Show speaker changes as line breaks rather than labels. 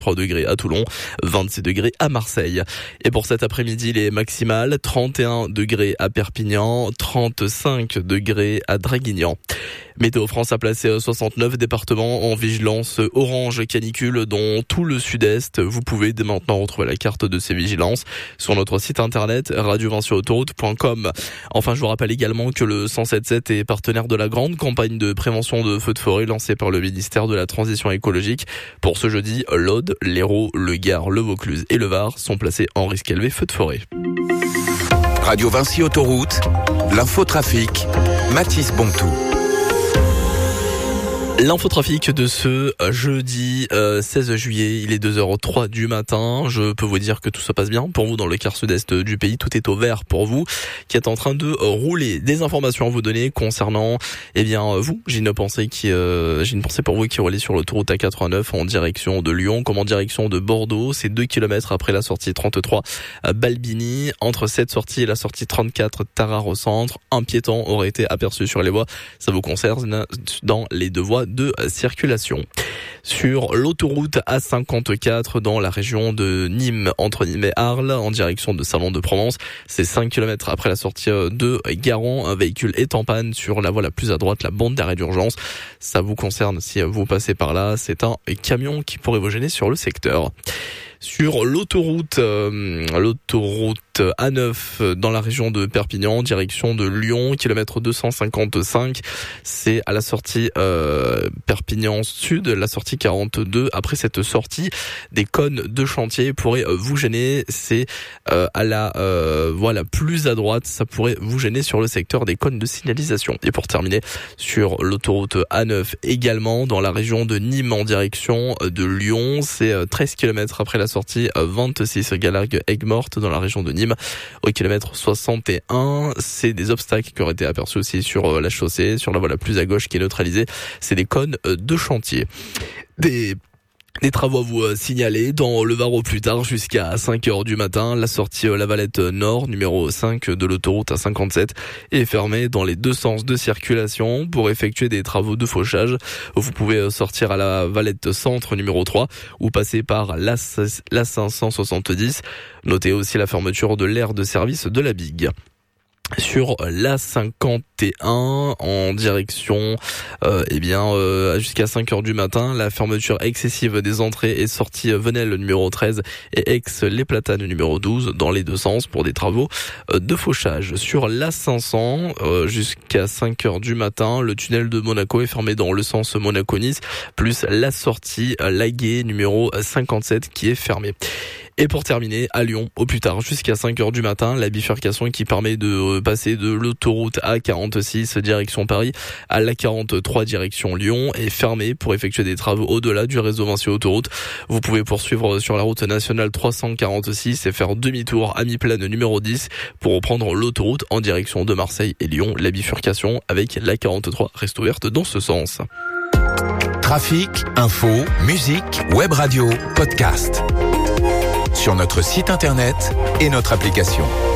3 degrés à Toulon, 26 degrés à Marseille. Et pour cet après-midi, les maximales, 31 degrés à Perpignan, 35 degrés à Draguignan. Météo France a placé 69 départements en vigilance orange canicule, dont tout le sud-est. Vous pouvez dès maintenant retrouver la carte de ces vigilances sur notre site internet radio20surautoroute.com. Enfin, je vous rappelle également que le 177 est partenaire de la grande campagne de prévention de feux de forêt lancée par le ministère de la Transition écologique. Pour ce jeudi, l'Aude, l'Hérault, le Gard, le Vaucluse et le Var sont placés en risque élevé feu de forêt.
Radio Vinci Autoroute, l'infotrafic, Mathis Bontou.
L'infotrafic de ce jeudi 16 juillet, il est 2h03 du matin. Je peux vous dire que tout se passe bien pour vous dans le quart sud-est du pays. Tout est au vert pour vous qui êtes en train de rouler. Des informations à vous donner concernant, vous. J'ai une pensée pour vous qui roulez sur l'autoroute A89 en direction de Lyon, comme en direction de Bordeaux. C'est 2 km après la sortie 33 à Balbini. Entre cette sortie et la sortie 34 Tarare au centre, un piéton aurait été aperçu sur les voies. Ça vous concerne dans les deux voies de circulation. Sur l'autoroute A54 dans la région de Nîmes, entre Nîmes et Arles, en direction de Salon de Provence, c'est 5 km après la sortie de Garon. Un véhicule est en panne sur la voie la plus à droite, la bande d'arrêt d'urgence. Ça vous concerne si vous passez par là. C'est un camion qui pourrait vous gêner sur le secteur. Sur l'autoroute A9 dans la région de Perpignan, direction de Lyon, kilomètre 255, c'est à la sortie Perpignan Sud, la sortie 42. Après cette sortie, des cônes de chantier pourraient vous gêner. C'est à la voie plus à droite, ça pourrait vous gêner sur le secteur des cônes de signalisation. Et pour terminer, sur l'autoroute A9 également, dans la région de Nîmes en direction de Lyon, c'est 13 km après la sortie 26 Galargues-Aigues-Mortes dans la région de Nîmes au kilomètre 61. C'est des obstacles qui auraient été aperçus aussi sur la chaussée, sur la voie la plus à gauche qui est neutralisée. C'est des cônes de chantier. Des travaux à vous signaler dans le Var au plus tard jusqu'à 5h du matin. La sortie La Valette Nord, numéro 5 de l'autoroute A57 est fermée dans les deux sens de circulation pour effectuer des travaux de fauchage. Vous pouvez sortir à la Valette Centre numéro 3 ou passer par la 570. Notez aussi la fermeture de l'aire de service de la Bigue. Sur la 51 en direction jusqu'à 5h du matin, la fermeture excessive des entrées et sorties Venelle numéro 13 et Aix-les Platanes numéro 12 dans les deux sens pour des travaux de fauchage. Sur la 500 jusqu'à 5h du matin, le tunnel de Monaco est fermé dans le sens Monaco-Nice plus la sortie Laguet numéro 57 qui est fermée. Et pour terminer, à Lyon, au plus tard, jusqu'à 5h du matin, la bifurcation qui permet de passer de l'autoroute A46 direction Paris à l'A43 direction Lyon est fermée pour effectuer des travaux au-delà du réseau Vinci Autoroute. Vous pouvez poursuivre sur la route nationale 346 et faire demi-tour à mi-plaine numéro 10 pour reprendre l'autoroute en direction de Marseille et Lyon. La bifurcation avec l'A43 reste ouverte dans ce sens.
Trafic, info, musique, web radio, podcast. Sur notre site internet et notre application.